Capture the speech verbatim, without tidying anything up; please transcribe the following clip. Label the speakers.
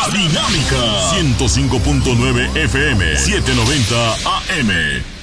Speaker 1: La Dinámica ciento cinco punto nueve F M, setecientos noventa A M.